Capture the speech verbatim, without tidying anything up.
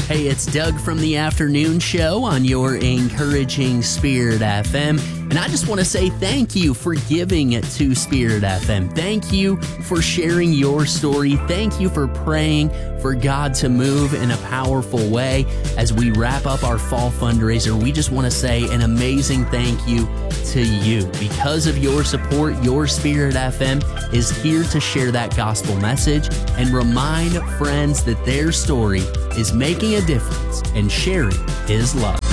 Hey, it's Doug from the Afternoon Show on your Encouraging Spirit F M. And I just want to say thank you for giving to Spirit F M. Thank you for sharing your story. Thank you for praying for God to move in a powerful way. As we wrap up our fall fundraiser, we just want to say an amazing thank you to you. Because of your support, your Spirit F M is here to share that gospel message and remind friends that their story is making a difference and sharing His love.